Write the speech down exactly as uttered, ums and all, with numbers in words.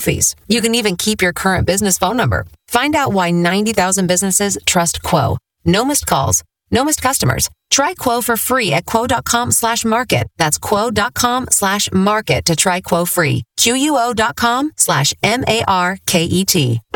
fees. You can even keep your current business phone number. Find out why ninety thousand businesses trust Quo. No missed calls, no missed customers. Try Quo for free at quo.com slash market. That's quo.com slash market to try Quo free. Q U O dot com slash M A R K E T.